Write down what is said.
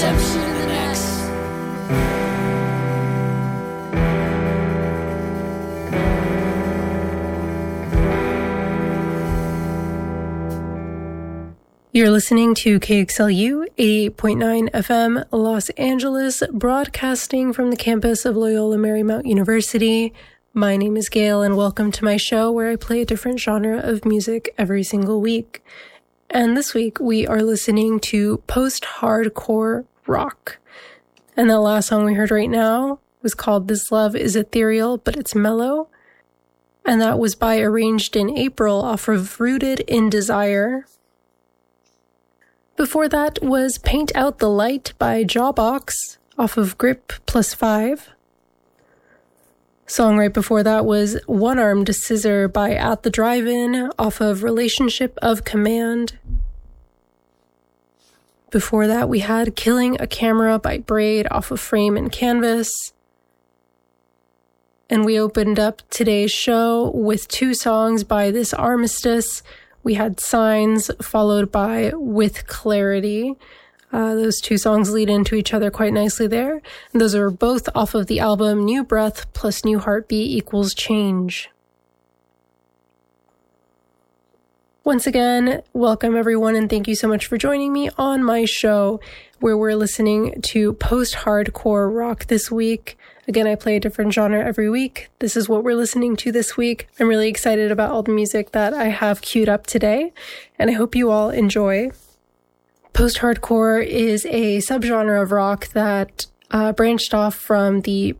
redemption in the next. You're listening to KXLU 88.9 FM Los Angeles, broadcasting from the campus of Loyola Marymount University. My name is Gail, and welcome to my show where I play a different genre of music every single week. And this week we are listening to post-hardcore rock. And the last song we heard right now was called This Love Is Ethereal, but It's Mellow. And that was by Arranged in April off of Rooted in Desire. Before that was Paint Out the Light by Jawbox off of Grip +5. Song right before that was One-Armed Scissor by At the Drive-In off of Relationship of Command. Before that we had Killing a Camera by Braid off of Frame and Canvas. And we opened up today's show with two songs by This Armistice. We had Signs, followed by With Clarity. Those two songs lead into each other quite nicely there. And those are both off of the album New Breath plus New Heartbeat equals Change. Once again, welcome everyone, and thank you so much for joining me on my show where we're listening to post-hardcore rock this week. Again, I play a different genre every week. This is what we're listening to this week. I'm really excited about all the music that I have queued up today, and I hope you all enjoy. Post-hardcore is a subgenre of rock that branched off from the